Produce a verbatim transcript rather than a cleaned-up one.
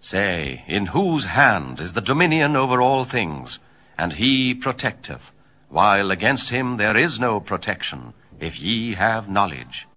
Say, in whose hand is the dominion over all things? And he protecteth, while against him there is no protection, if ye have knowledge.